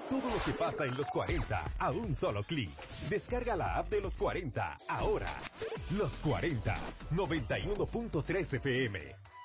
todo lo que pasa en los 40 a un solo clic. Descarga la app de los 40 ahora. Los 40, 91.3 FM.